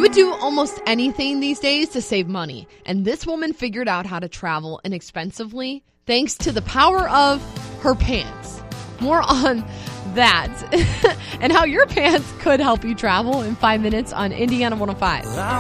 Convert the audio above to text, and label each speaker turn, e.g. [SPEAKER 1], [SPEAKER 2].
[SPEAKER 1] would do almost anything these days to save money. And this woman figured out how to travel inexpensively thanks to the power of her pants. More on that and how your pants could help you travel in 5 minutes on Indiana 105.